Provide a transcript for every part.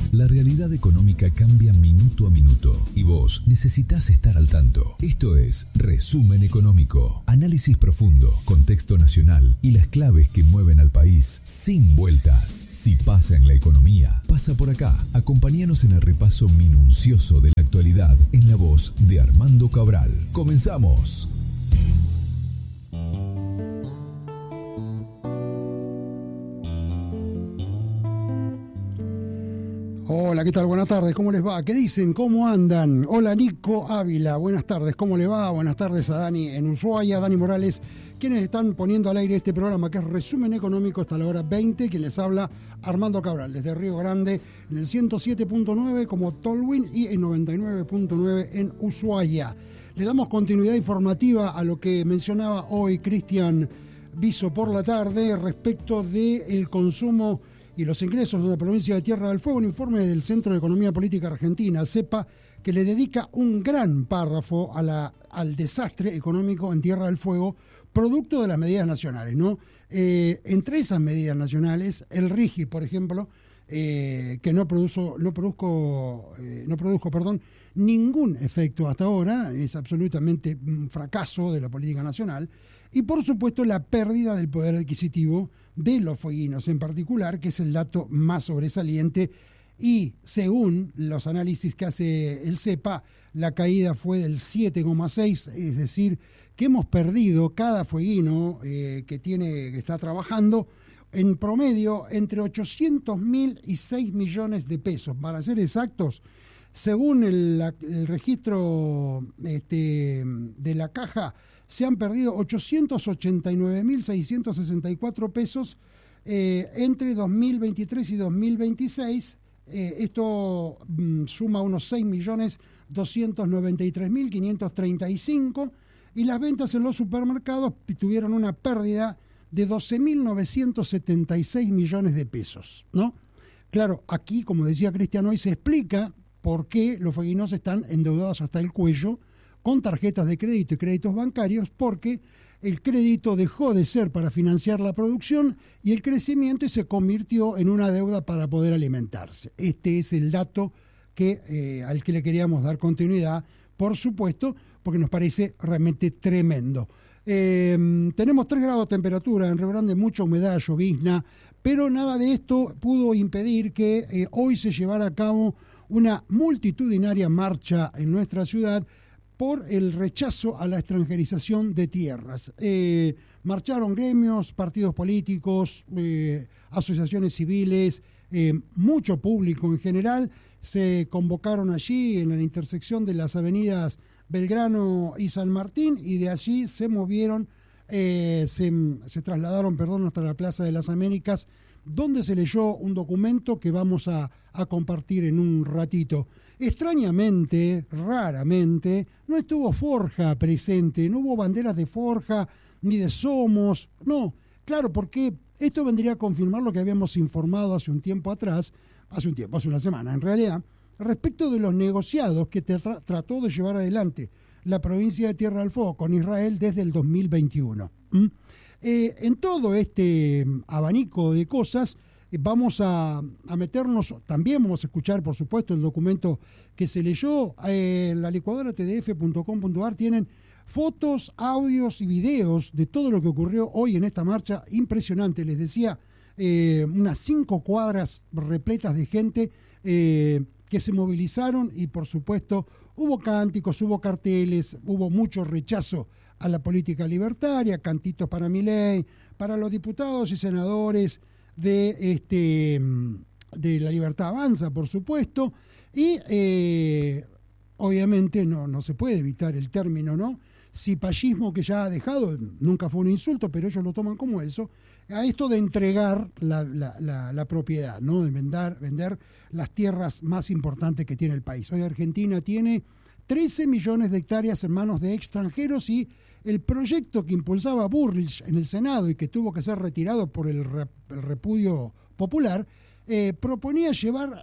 La realidad económica cambia minuto a minuto y vos necesitas estar al tanto. Esto es Resumen Económico. Análisis profundo, contexto nacional y las claves que mueven al país sin vueltas. Si pasa en la economía, pasa por acá. Acompáñanos en el repaso minucioso de la actualidad en la voz de Armando Cabral. ¡Comenzamos! Hola, ¿qué tal? Buenas tardes, ¿cómo les va? ¿Qué dicen? ¿Cómo andan? Hola, Nico Ávila, buenas tardes, ¿cómo le va? Buenas tardes a Dani en Ushuaia, Dani Morales, quienes están poniendo al aire este programa que es Resumen Económico hasta la hora 20, quien les habla Armando Cabral, desde Río Grande, en el 107.9 como Tolwyn y en 99.9 en Ushuaia. Le damos continuidad informativa a lo que mencionaba hoy Cristian Viso por la tarde respecto del consumo y los ingresos de la provincia de Tierra del Fuego, un informe del Centro de Economía Política Argentina, CEPA, que le dedica un gran párrafo al desastre económico en Tierra del Fuego, producto de las medidas nacionales, ¿no? Entre esas medidas nacionales, el RIGI, por ejemplo, que no produjo ningún efecto hasta ahora, es absolutamente un fracaso de la política nacional, y por supuesto la pérdida del poder adquisitivo de los fueguinos en particular, que es el dato más sobresaliente, y según los análisis que hace el CEPA, la caída fue del 7,6, es decir, que hemos perdido cada fueguino que está trabajando en promedio entre 800.000 y 6 millones de pesos. Para ser exactos, según el registro de la Caja, se han perdido 889.664 pesos entre 2023 y 2026. Esto suma unos 6.293.535, y las ventas en los supermercados tuvieron una pérdida de 12.976 millones de pesos, ¿no? Claro, aquí, como decía Cristian hoy, se explica por qué los fueguinos están endeudados hasta el cuello con tarjetas de crédito y créditos bancarios, porque el crédito dejó de ser para financiar la producción y el crecimiento y se convirtió en una deuda para poder alimentarse. Este es el dato al que le queríamos dar continuidad, por supuesto, porque nos parece realmente tremendo. Tenemos 3 grados de temperatura en Río Grande, mucha humedad, llovizna, pero nada de esto pudo impedir que hoy se llevara a cabo una multitudinaria marcha en nuestra ciudad por el rechazo a la extranjerización de tierras. Marcharon gremios, partidos políticos, asociaciones civiles, mucho público en general. Se convocaron allí en la intersección de las avenidas Belgrano y San Martín, y de allí se movieron, se trasladaron, hasta la Plaza de las Américas, donde se leyó un documento que vamos a compartir en un ratito. Extrañamente, raramente, no estuvo Forja presente, no hubo banderas de Forja ni de Somos, no, claro, porque esto vendría a confirmar lo que habíamos informado hace una semana en realidad, respecto de los negociados que trató de llevar adelante la provincia de Tierra del Fuego con Israel desde el 2021. En todo este abanico de cosas vamos a meternos, también vamos a escuchar, por supuesto, el documento que se leyó. La licuadora tdf.com.ar tienen fotos, audios y videos de todo lo que ocurrió hoy en esta marcha impresionante. Les decía, unas 5 cuadras repletas de gente que se movilizaron, y por supuesto hubo cánticos, hubo carteles, hubo mucho rechazo a la política libertaria, cantitos para Milei, para los diputados y senadores de La Libertad Avanza, por supuesto, y obviamente no se puede evitar el término, ¿no? Cipallismo, que ya ha dejado, nunca fue un insulto, pero ellos lo toman como eso, a esto de entregar la propiedad, ¿no? De vender las tierras más importantes que tiene el país. Hoy Argentina tiene 13 millones de hectáreas en manos de extranjeros, y el proyecto que impulsaba Burrich en el Senado y que tuvo que ser retirado por el repudio popular, proponía llevar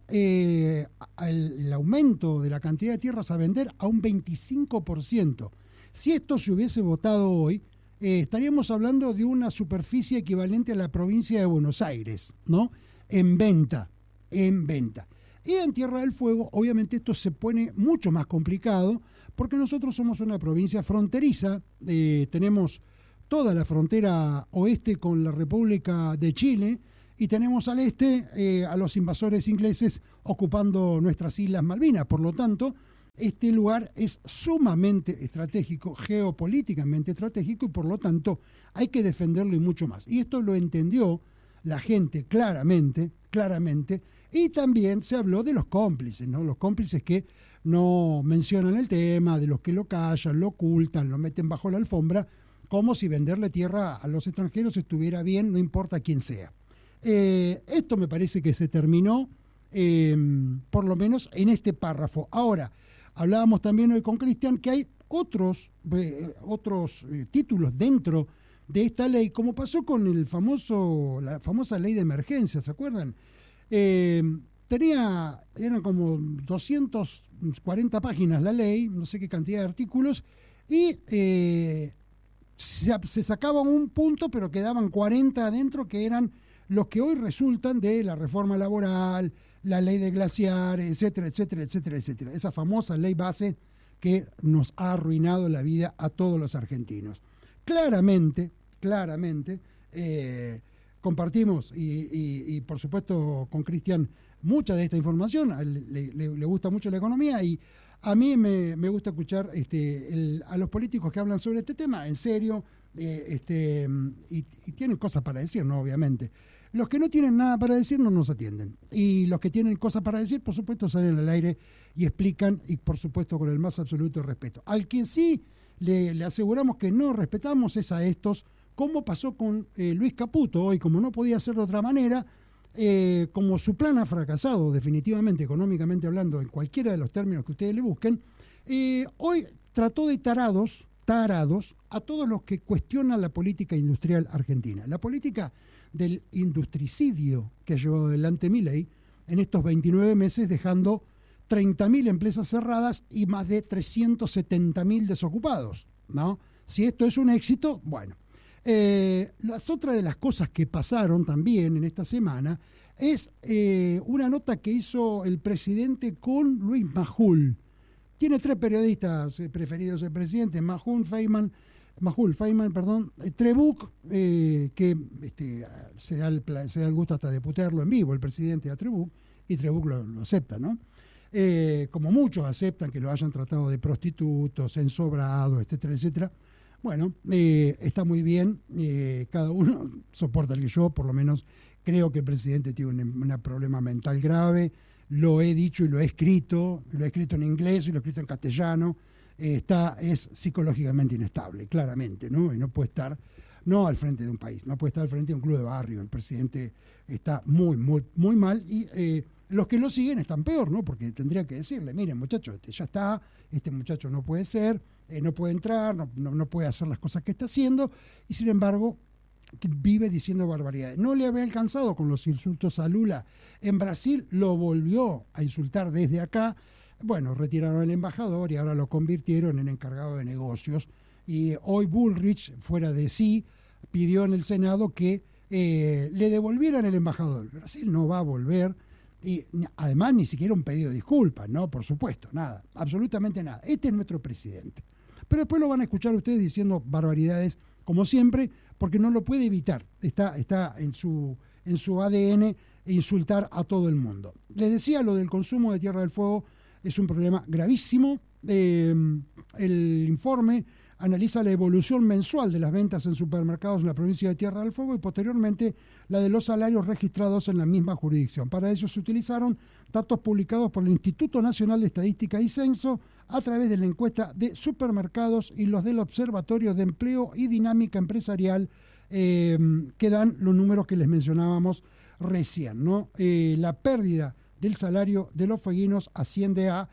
el aumento de la cantidad de tierras a vender a un 25%. Si esto se hubiese votado hoy, estaríamos hablando de una superficie equivalente a la provincia de Buenos Aires, ¿no? En venta. Y en Tierra del Fuego, obviamente, esto se pone mucho más complicado porque nosotros somos una provincia fronteriza, tenemos toda la frontera oeste con la República de Chile y tenemos al este a los invasores ingleses ocupando nuestras Islas Malvinas. Por lo tanto, este lugar es sumamente estratégico, geopolíticamente estratégico, y por lo tanto hay que defenderlo y mucho más. Y esto lo entendió la gente claramente, y también se habló de los cómplices, ¿no? Los cómplices que no mencionan el tema, de los que lo callan, lo ocultan, lo meten bajo la alfombra, como si venderle tierra a los extranjeros estuviera bien, no importa quién sea. Esto me parece que se terminó, por lo menos en este párrafo. Ahora, hablábamos también hoy con Cristian que hay otros títulos dentro de esta ley, como pasó con la famosa ley de emergencia, ¿se acuerdan? Eran como 240 páginas la ley, no sé qué cantidad de artículos, y se sacaban un punto, pero quedaban 40 adentro, que eran los que hoy resultan de la reforma laboral, la ley de glaciares, etcétera, etcétera, etcétera, etcétera. Esa famosa ley base que nos ha arruinado la vida a todos los argentinos. Claramente, compartimos y por supuesto con Cristian mucha de esta información. Le gusta mucho la economía y a mí me gusta escuchar a los políticos que hablan sobre este tema en serio, y tienen cosas para decir, ¿no? Obviamente. Los que no tienen nada para decir no nos atienden. Y los que tienen cosas para decir, por supuesto, salen al aire y explican, y por supuesto con el más absoluto respeto. Al que sí le aseguramos que no respetamos es a estos, como pasó con Luis Caputo hoy, como no podía ser de otra manera, como su plan ha fracasado definitivamente, económicamente hablando, en cualquiera de los términos que ustedes le busquen, hoy trató de tarados a todos los que cuestionan la política industrial argentina. La política del industricidio que ha llevado adelante Milei en estos 29 meses, dejando 30.000 empresas cerradas y más de 370.000 desocupados, ¿no? Si esto es un éxito, bueno. Otra de las cosas que pasaron también en esta semana es una nota que hizo el presidente con Luis Majul. Tiene 3 periodistas preferidos el presidente, Majul, Feynman, Trebuch, que se da el gusto hasta de putearlo en vivo el presidente a Trebuch, y Trebuch lo acepta, ¿no? Como muchos aceptan que lo hayan tratado de prostitutos, ensobrados, etcétera, etcétera. Bueno, está muy bien, cada uno soporta el que yo, por lo menos creo que el presidente tiene un problema mental grave, lo he dicho y lo he escrito en inglés y lo he escrito en castellano, es psicológicamente inestable, claramente, ¿no? Y no puede estar, no al frente de un país, no puede estar al frente de un club de barrio, el presidente está muy, muy, muy mal y los que lo siguen están peor, ¿no? Porque tendría que decirle, miren muchachos, ya está, este muchacho no puede ser, no puede entrar, no puede hacer las cosas que está haciendo, y sin embargo vive diciendo barbaridades. No le había alcanzado con los insultos a Lula en Brasil, lo volvió a insultar desde acá. Bueno, retiraron al embajador y ahora lo convirtieron en encargado de negocios, y hoy Bullrich, fuera de sí, pidió en el Senado que le devolvieran el embajador. Brasil no va a volver, y además ni siquiera un pedido de disculpas, ¿no? Por supuesto, nada, absolutamente nada. Este es nuestro presidente. Pero después lo van a escuchar ustedes diciendo barbaridades, como siempre, porque no lo puede evitar. Está en su ADN insultar a todo el mundo. Les decía, lo del consumo de Tierra del Fuego es un problema gravísimo. El informe analiza la evolución mensual de las ventas en supermercados en la provincia de Tierra del Fuego y posteriormente la de los salarios registrados en la misma jurisdicción. Para ello se utilizaron datos publicados por el Instituto Nacional de Estadística y Censo a través de la encuesta de supermercados y los del Observatorio de Empleo y Dinámica Empresarial, que dan los números que les mencionábamos recién, ¿no? La pérdida del salario de los fueguinos asciende a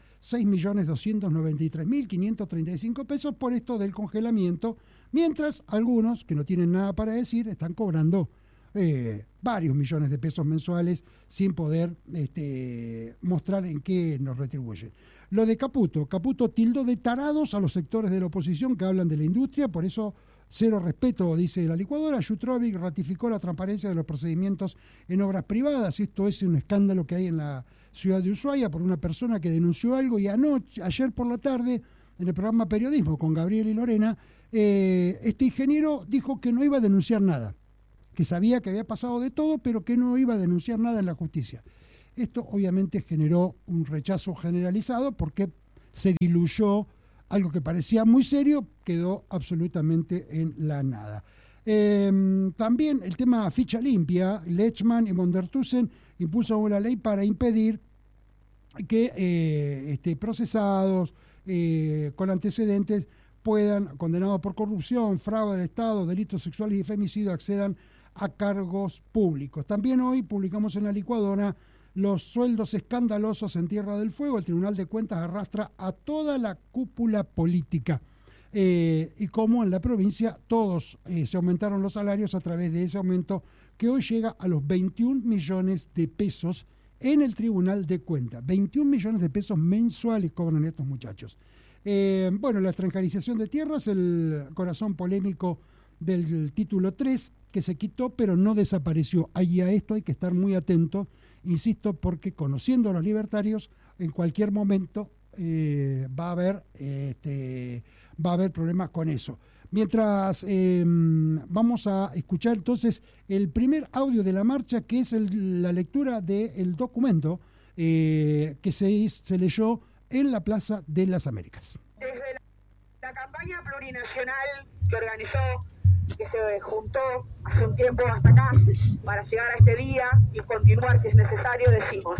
6.293.535 pesos por esto del congelamiento, mientras algunos que no tienen nada para decir están cobrando varios millones de pesos mensuales sin poder mostrar en qué nos retribuyen. Lo de Caputo tildó de tarados a los sectores de la oposición que hablan de la industria, por eso Cero respeto, dice la licuadora. Jutrovic ratificó la transparencia de los procedimientos en obras privadas. Esto es un escándalo que hay en la ciudad de Ushuaia por una persona que denunció algo, y ayer por la tarde, en el programa Periodismo con Gabriel y Lorena, este ingeniero dijo que no iba a denunciar nada, que sabía que había pasado de todo, pero que no iba a denunciar nada en la justicia. Esto obviamente generó un rechazo generalizado porque se diluyó algo que parecía muy serio, quedó absolutamente en la nada. También el tema ficha limpia. Lechman y Mondertusen impulsan una ley para impedir que procesados con antecedentes puedan, condenados por corrupción, fraude del Estado, delitos sexuales y femicidio, accedan a cargos públicos. También hoy publicamos en la licuadora los sueldos escandalosos en Tierra del Fuego. El Tribunal de Cuentas arrastra a toda la cúpula política. Y como en la provincia todos se aumentaron los salarios a través de ese aumento que hoy llega a los 21 millones de pesos en el Tribunal de Cuentas. 21 millones de pesos mensuales cobran estos muchachos. La extranjerización de tierras, el corazón polémico del título 3, que se quitó pero no desapareció. Ahí a esto hay que estar muy atento, insisto, porque conociendo a los libertarios, en cualquier momento va a haber problemas con eso. Mientras vamos a escuchar entonces el primer audio de la marcha, que es la lectura del documento que se leyó en la Plaza de las Américas. Desde la campaña plurinacional que organizó, que se juntó hace un tiempo hasta acá para llegar a este día y continuar si es necesario, decimos: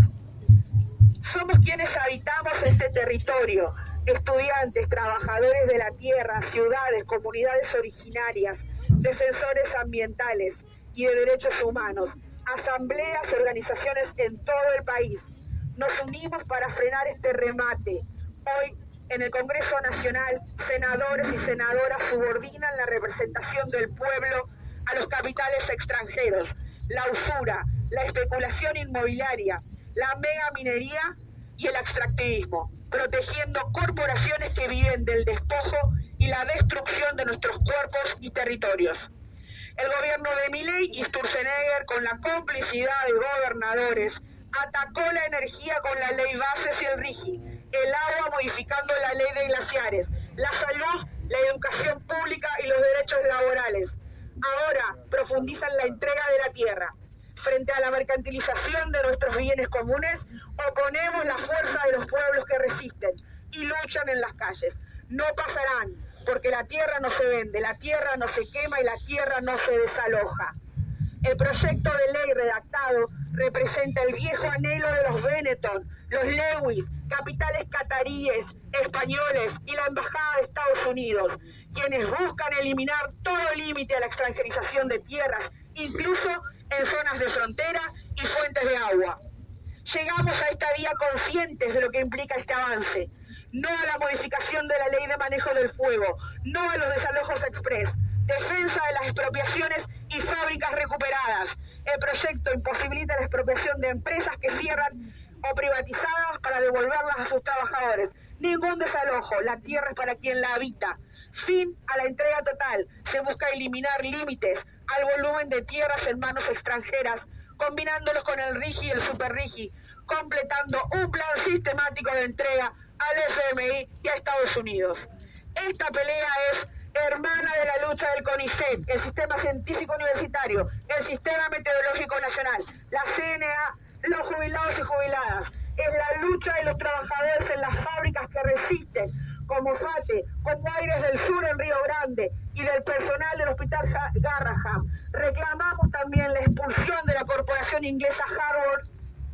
somos quienes habitamos este territorio, estudiantes, trabajadores de la tierra, ciudades, comunidades originarias, defensores ambientales y de derechos humanos, asambleas y organizaciones en todo el país. Nos unimos para frenar este remate. Hoy, en el Congreso Nacional, senadores y senadoras subordinan la representación del pueblo a los capitales extranjeros, la usura, la especulación inmobiliaria, la megaminería y el extractivismo, protegiendo corporaciones que viven del despojo y la destrucción de nuestros cuerpos y territorios. El gobierno de Milei y Sturzenegger, con la complicidad de gobernadores, atacó la energía con la ley Bases y el RIGI, el agua modificando la ley de glaciares, la salud, la educación pública y los derechos laborales. Ahora profundizan la entrega de la tierra. Frente a la mercantilización de nuestros bienes comunes, oponemos la fuerza de los pueblos que resisten y luchan en las calles. No pasarán, porque la tierra no se vende, la tierra no se quema y la tierra no se desaloja. El proyecto de ley redactado representa el viejo anhelo de los Benetton, los Lewis, capitales cataríes, españoles y la Embajada de Estados Unidos, quienes buscan eliminar todo límite a la extranjerización de tierras, incluso en zonas de frontera y fuentes de agua. Llegamos a esta vía conscientes de lo que implica este avance. No a la modificación de la ley de manejo del fuego, no a los desalojos express, defensa de las expropiaciones y fábricas recuperadas. El proyecto imposibilita la expropiación de empresas que cierran o privatizadas para devolverlas a sus trabajadores. Ningún desalojo, la tierra es para quien la habita. Fin a la entrega total. Se busca eliminar límites al volumen de tierras en manos extranjeras, combinándolos con el RIGI y el Super RIGI, completando un plan sistemático de entrega al FMI y a Estados Unidos. Esta pelea es hermana de la lucha del CONICET, el Sistema Científico Universitario, el Sistema Meteorológico Nacional, la CNA, los jubilados y jubiladas. Es la lucha de los trabajadores en las fábricas que resisten, como FATE, como Aires del Sur en Río Grande y del personal del Hospital Garraham. Reclamamos también la expulsión de la corporación inglesa Harvard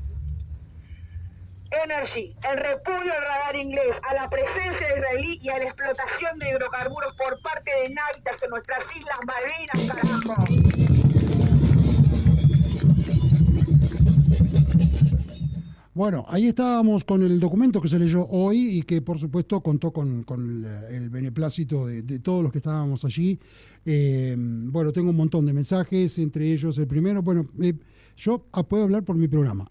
Energy, el repudio al radar inglés, a la presencia israelí y a la explotación de hidrocarburos por parte de náuticas en nuestras Islas Malvinas, carajo. Bueno, ahí estábamos con el documento que se leyó hoy y que por supuesto contó con el beneplácito de todos los que estábamos allí. Tengo un montón de mensajes, entre ellos el primero, yo puedo hablar por mi programa.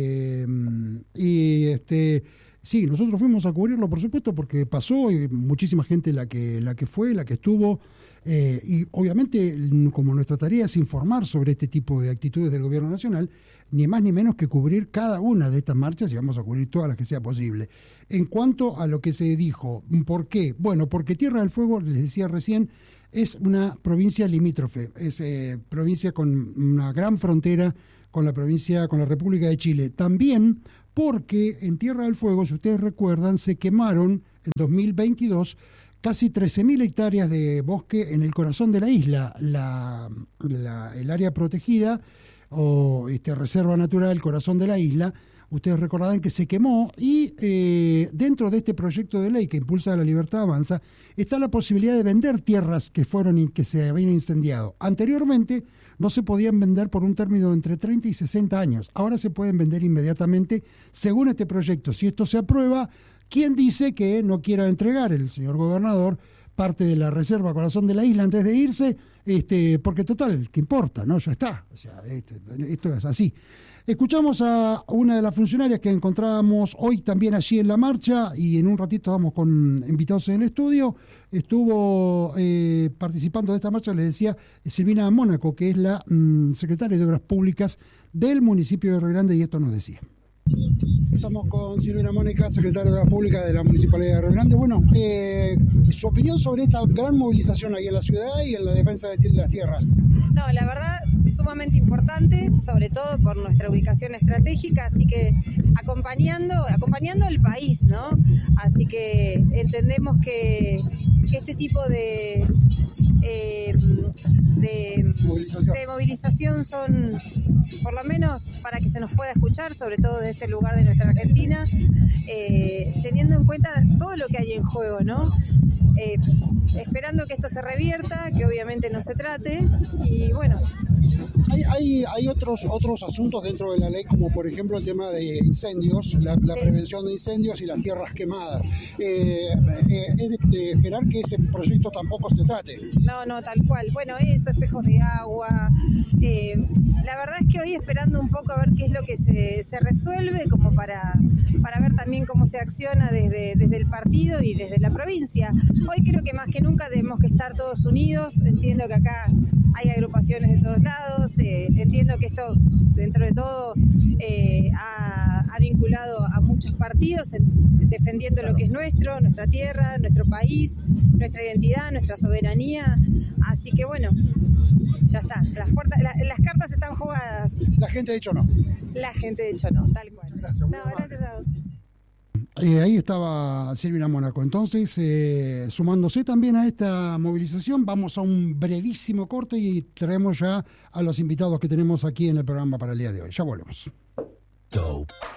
Sí, nosotros fuimos a cubrirlo, por supuesto, porque pasó y muchísima gente la que fue, la que estuvo. Y obviamente, como nuestra tarea es informar sobre este tipo de actitudes del gobierno nacional, ni más ni menos que cubrir cada una de estas marchas, y vamos a cubrir todas las que sea posible. En cuanto a lo que se dijo, ¿por qué? Bueno, porque Tierra del Fuego, les decía recién, es una provincia limítrofe, es provincia con una gran frontera con la provincia, con la República de Chile. También porque en Tierra del Fuego, si ustedes recuerdan, se quemaron en 2022 casi 13.000 hectáreas de bosque en el corazón de la isla, el área protegida o reserva natural, corazón de la isla. Ustedes recordarán que se quemó y dentro de este proyecto de ley que impulsa La Libertad Avanza está la posibilidad de vender tierras que fueron y que se habían incendiado. Anteriormente no se podían vender por un término de entre 30 y 60 años. Ahora se pueden vender inmediatamente según este proyecto. Si esto se aprueba, ¿quién dice que no quiera entregar el señor gobernador parte de la reserva corazón de la isla antes de irse? Porque total, ¿qué importa? ¿No? Ya está. O sea, esto es así. Escuchamos a una de las funcionarias que encontrábamos hoy también allí en la marcha y en un ratito vamos con invitados en el estudio. Estuvo participando de esta marcha, les decía, Silvina Mónaco, que es la secretaria de Obras Públicas del municipio de Río Grande, y esto nos decía. Estamos con Silvina Mónica, secretaria de Obras Públicas de la Municipalidad de Río Grande. Bueno, su opinión sobre esta gran movilización ahí en la ciudad y en la defensa de las tierras. No, la verdad, sumamente importante, sobre todo por nuestra ubicación estratégica, así que acompañando el país, ¿no? Así que entendemos que este tipo de movilización son, por lo menos para que se nos pueda escuchar, sobre todo de este lugar de nuestra Argentina, teniendo en cuenta todo lo que hay en juego, ¿no? Esperando que esto se revierta, que obviamente no se trate, y bueno. Hay otros asuntos dentro de la ley, como por ejemplo el tema de incendios, la prevención de incendios y las tierras quemadas. Es de esperar que ese proyecto tampoco se trate. No, tal cual. Bueno, eso, espejos de agua. La verdad es que hoy esperando un poco a ver qué es lo que se resuelve, como para ver también cómo se acciona desde el partido y desde la provincia. Hoy creo que más que nunca tenemos que estar todos unidos. Entiendo que acá hay agrupaciones de todos lados. Entiendo que esto, dentro de todo, ha vinculado a muchos partidos defendiendo lo que es nuestra tierra, nuestro país, nuestra identidad, nuestra soberanía. Así que bueno, ya está. Las cartas están jugadas. La gente ha dicho no. La gente ha dicho no, tal cual. Gracias. Gracias a vos. Ahí estaba Silvina Mónaco. Entonces, sumándose también a esta movilización, vamos a un brevísimo corte y traemos ya a los invitados que tenemos aquí en el programa para el día de hoy. Ya volvemos. Go.